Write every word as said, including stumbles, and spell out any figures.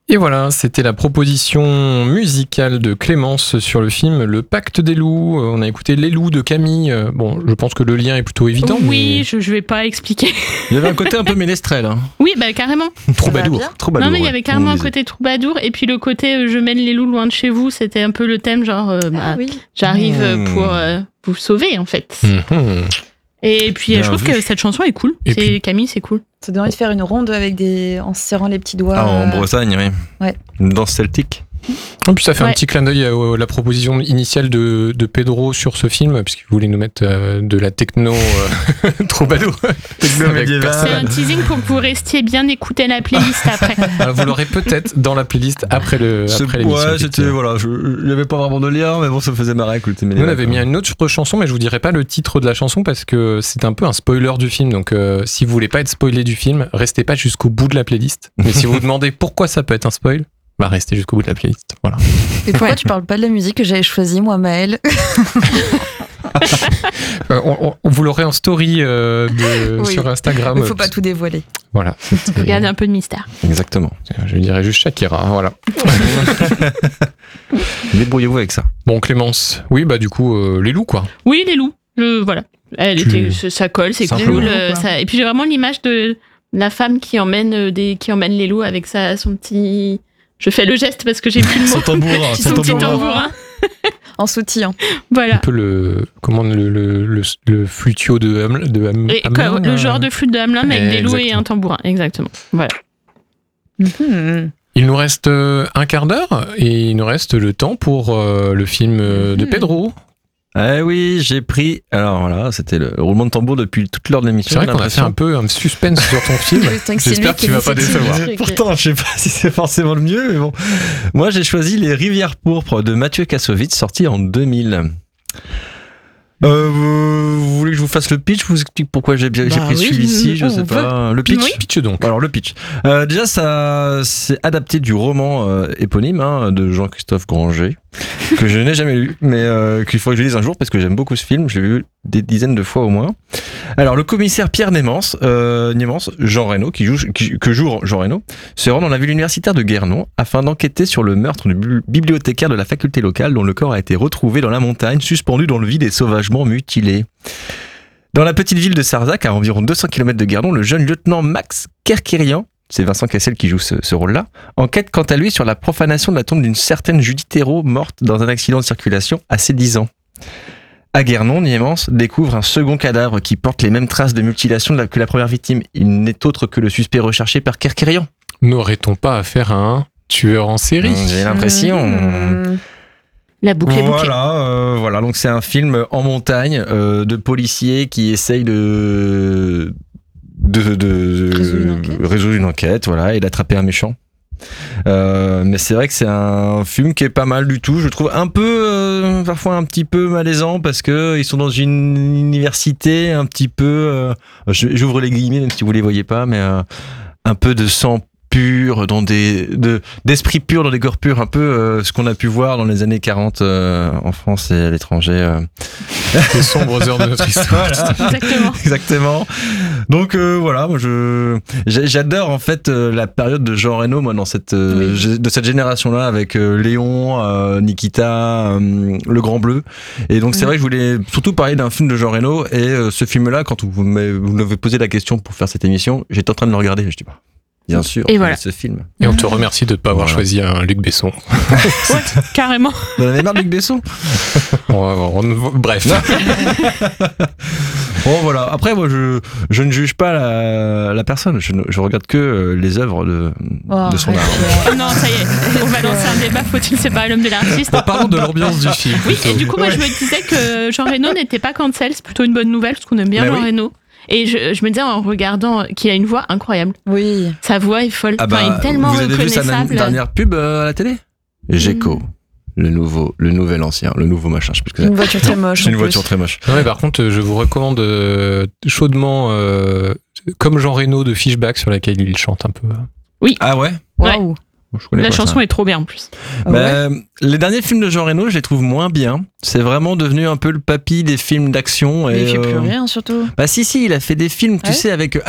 Et voilà, c'était la proposition musicale de Clémence sur le film Le Pacte des loups. On a écouté Les loups de Camille. Bon, je pense que le lien est plutôt évident. Oui, mais... je, je vais pas expliquer. Il y avait un côté un peu ménestrel. Hein. Oui, bah carrément. Troubadour. Troubadour. Non, mais il y ouais. avait carrément un côté troubadour. Et puis le côté euh, je mène les loups loin de chez vous, c'était un peu le thème, genre euh, bah, Ah oui. j'arrive Mmh. pour euh, vous sauver en fait. Mmh. Et puis Bien je trouve vu. que cette chanson est cool. Et C'est puis- Camille, c'est cool. Ça donne envie de faire une ronde avec des... en se serrant les petits doigts. Ah, en euh, Bretagne, oui. Ouais. Une danse celtique. En plus, ça fait Ouais. un petit clin d'œil à à la proposition initiale de, de Pedro sur ce film, puisqu'il voulait nous mettre euh, de la techno euh, troubadour. Techno Avec médiéval. C'est un teasing pour que vous restiez bien écouter la playlist après. Alors, vous l'aurez peut-être dans la playlist après le C'est- après l'émission. ouais, c'était, effectivement. voilà, je- il n'y avait pas vraiment de lien, mais bon, ça me faisait marrer écouter mes Nous, on avait mis une autre chanson, mais je vous dirai pas le titre de la chanson parce que c'est un peu un spoiler du film. Donc, euh, si vous voulez pas être spoilé du film, restez pas jusqu'au bout de la playlist. Mais si vous vous demandez pourquoi ça peut être un spoil, bah restez jusqu'au bout de la playlist. Voilà. Et pourquoi tu parles pas de la musique que j'avais choisie, moi, Maëlle? Euh, on, on- vous l'aurez en story euh, de- Oui. sur Instagram. Il faut pas tout dévoiler. Voilà. c'était- Regarde un peu de mystère. Exactement. Je dirais juste Shakira. Voilà. Débrouillez-vous avec ça. Bon, Clémence. Oui, bah du coup, euh, les loups, quoi. Oui, les loups. Je- voilà. Elle Tu- était, ça colle, c'est Simplement, cool. euh, quoi. ça- Et puis j'ai vraiment l'image de la femme qui emmène euh, des, qui emmène les loups avec sa, son petit. Je fais le geste parce que j'ai plus le mot. Son tambourin, Son petit tambourin. En soutien. Un Voilà. peu le. Comment le, le, le, le flutio de Hamelin. De Ham- Et Hamelin, quoi, le euh, genre de flûte de Hamelin mais avec des loups et Exactement. un tambourin. Exactement. Voilà. Mhm. Il nous reste euh, un quart d'heure et il nous reste le temps pour euh, le film euh, de Mhm. Pedro. Eh oui, j'ai pris. Alors voilà, c'était le roulement de tambour depuis toute l'heure de l'émission. C'est vrai j'ai qu'on a fait un peu un suspense sur ton film. Putain, que c'est J'espère lui que tu qui vas dit pas cette décevoir. image. Pourtant, je sais pas si c'est forcément le mieux, mais bon. Moi, j'ai choisi Les Rivières pourpres de Mathieu Kassovitz, sorti en deux mille. Euh, vous voulez que je vous fasse le pitch? Je vous explique pourquoi j'ai bien j'ai Bah pris oui, celui-ci, je on sais veut. pas. Le pitch. Oui. Pitch donc. Alors le pitch. Euh, déjà, ça, c'est adapté du roman euh, éponyme hein, de Jean-Christophe Granger que je n'ai jamais lu, mais euh, qu'il faudrait que je lise un jour parce que j'aime beaucoup ce film. Je l'ai vu des dizaines de fois au moins. Alors le commissaire Pierre Némence, euh, Némence, Jean Reno, qui joue, qui, que joue Jean Reno, se rend dans la ville universitaire de Guernon afin d'enquêter sur le meurtre du bu- bibliothécaire de la faculté locale dont le corps a été retrouvé dans la montagne, suspendu dans le vide et sauvagement mutilé. Dans la petite ville de Sarzac, à environ deux cents kilomètres de Guernon, le jeune lieutenant Max Kerkerian, c'est Vincent Cassel qui joue ce, ce rôle-là, enquête quant à lui sur la profanation de la tombe d'une certaine Judith Hérault morte dans un accident de circulation à ses dix ans. À Guernon, Niémence découvre un second cadavre qui porte les mêmes traces de mutilation de la- que la première victime. Il n'est autre que le suspect recherché par Kerkerian. N'aurait-on pas affaire à un tueur en série? J'ai l'impression. Mhm. La boucle est bouclée. Voilà, euh, voilà. Donc c'est un film en montagne euh, de policiers qui essayent de de, de, de Résoudre une enquête. résoudre une enquête, voilà, et d'attraper un méchant. Euh, mais c'est vrai que c'est un film qui est pas mal du tout. Je trouve un peu, euh, parfois un petit peu malaisant parce que ils sont dans une université un petit peu. Euh, je- j'ouvre les guillemets même si vous les voyez pas, mais euh, un peu de sang pur, dans des de d'esprit pur, dans des corps purs, un peu euh, ce qu'on a pu voir dans les années quarante euh, en France et à l'étranger. euh. Les sombres heures de notre histoire. Exactement. Exactement. Donc euh, voilà, moi je j'a- j'adore en fait euh, la période de Jean Reno moi dans cette euh, Oui. gé- de cette génération là avec euh, Léon, euh, Nikita, euh, Le Grand Bleu. Et donc c'est Mhm. vrai que je voulais surtout parler d'un film de Jean Reno et euh, ce film là quand vous m'avez vous m'avez posé la question pour faire cette émission, j'étais en train de le regarder, je dis bah bien sûr, Et voilà. ce film. Et on te remercie de ne pas avoir Voilà. choisi un Luc Besson. Ouais, carrément. Vous en avez marre de Luc Besson? On- on- bref. Bon voilà. Après moi je je ne juge pas la, la personne. Je, ne- je regarde que euh, les œuvres de Oh, de son art. arrête. Oh non, ça y est. On va lancer un débat. Faut-il séparer l'homme de l'artiste? Parlons de l'ambiance du film. Oui, plutôt. et du coup, moi, je me disais que Jean Reno n'était pas cancel. C'est plutôt une bonne nouvelle parce qu'on aime bien Bah Jean oui. Reno. Et je, je me disais en regardant qu'il a une voix incroyable. Oui. Sa voix est folle. Ah Enfin, il est tellement vous avez vu sa reconnaissable. dernière pub euh, à la télé? Geco, le nouveau, le nouvel ancien, le nouveau machin, je sais plus ce que Une c'est. voiture très moche. C'est une en voiture plus. très moche. Non, mais par contre, euh, je vous recommande euh, chaudement, euh, comme Jean Reno de Fishback, sur laquelle il chante un peu. Ah ouais? Waouh. Je connais La pas chanson ça. est trop bien en plus. Ah ouais. Bah, les derniers films de Jean Reno, je les trouve moins bien. C'est vraiment devenu un peu le papy des films d'action. Mais et, il fait plus euh, rien surtout. Bah si si, il a fait des films, tu Ouais. sais, avec